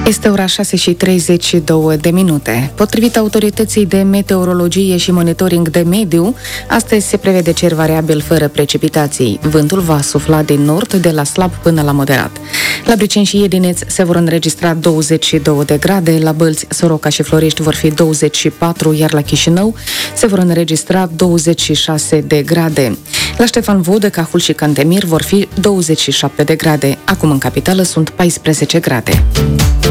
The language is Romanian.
Este ora 6:32. Potrivit autorității de meteorologie și monitoring de mediu, astăzi se prevede cer variabil fără precipitații. Vântul va sufla din nord de la slab până la moderat. La Briceni și Iedineț se vor înregistra 22 de grade, la Bălți, Soroca și Florești vor fi 24, iar la Chișinău se vor înregistra 26 de grade. La Ștefan Vodă, Cahul și Cantemir vor fi 27 de grade. Acum în capitală sunt 14 grade.